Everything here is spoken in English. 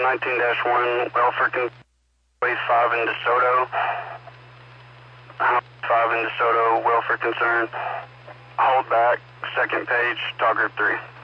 19-1, welfare wave 5 in DeSoto. 5 in DeSoto, welfare concern. Hold back, second page, talk group 3.